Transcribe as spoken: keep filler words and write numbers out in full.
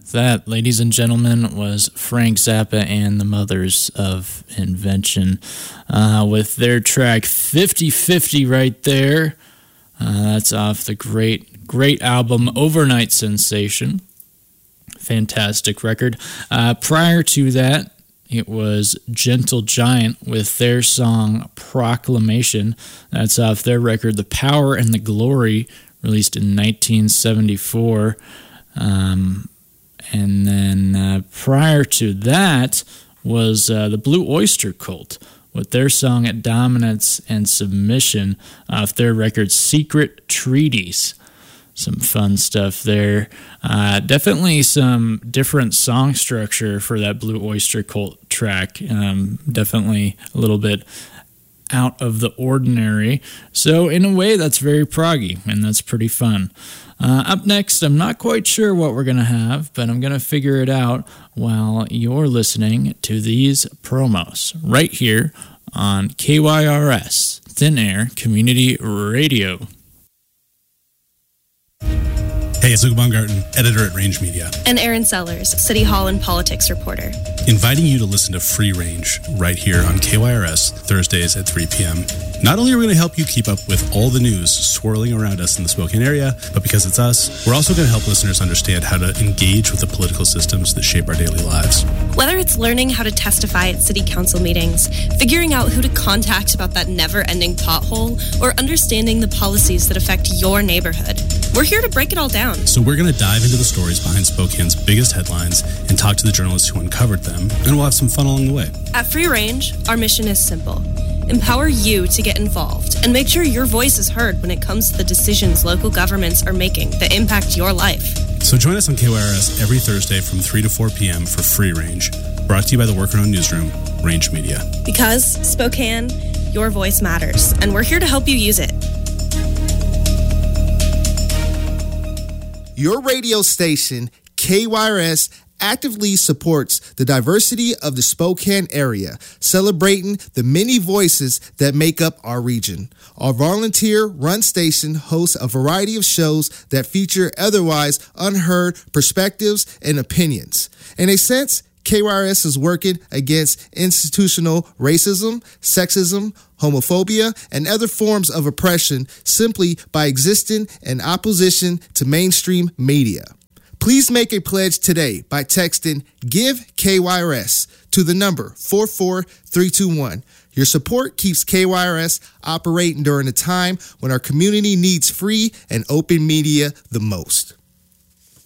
That, ladies and gentlemen, was Frank Zappa and the Mothers of Invention uh, with their track fifty fifty right there. Uh, that's off the great, great album Overnight Sensation. Fantastic record. Uh, prior to that, it was Gentle Giant with their song Proclamation. That's off their record The Power and the Glory, released in nineteen seventy-four. Um... And then uh, prior to that was uh, the Blue Oyster Cult with their song Dominance and Submission off their record Secret Treaties. Some fun stuff there. Uh, definitely some different song structure for that Blue Oyster Cult track. Um, definitely a little bit out of the ordinary. So in a way, that's very proggy, and that's pretty fun. Uh, up next, I'm not quite sure what we're going to have, but I'm going to figure it out while you're listening to these promos right here on K Y R S, Thin Air Community Radio. Hey, it's Luke Baumgarten, editor at Range Media. And Aaron Sellers, City Hall and Politics reporter. Inviting you to listen to Free Range right here on K Y R S, Thursdays at three p.m. Not only are we going to help you keep up with all the news swirling around us in the Spokane area, but because it's us, we're also going to help listeners understand how to engage with the political systems that shape our daily lives. Whether it's learning how to testify at city council meetings, figuring out who to contact about that never-ending pothole, or understanding the policies that affect your neighborhood, we're here to break it all down. So we're going to dive into the stories behind Spokane's biggest headlines and talk to the journalists who uncovered them, and we'll have some fun along the way. At Free Range, our mission is simple. Empower you to get involved and make sure your voice is heard when it comes to the decisions local governments are making that impact your life. So join us on K Y R S every Thursday from three to four p.m. for Free Range, brought to you by the Worker-Owned Newsroom, Range Media. Because, Spokane, your voice matters, and we're here to help you use it. Your radio station, K Y R S, actively supports the diversity of the Spokane area, celebrating the many voices that make up our region. Our volunteer-run station hosts a variety of shows that feature otherwise unheard perspectives and opinions. In a sense, K Y R S is working against institutional racism, sexism, homophobia, and other forms of oppression simply by existing in opposition to mainstream media. Please make a pledge today by texting Give K Y R S to the number four four three two one. Your support keeps K Y R S operating during a time when our community needs free and open media the most.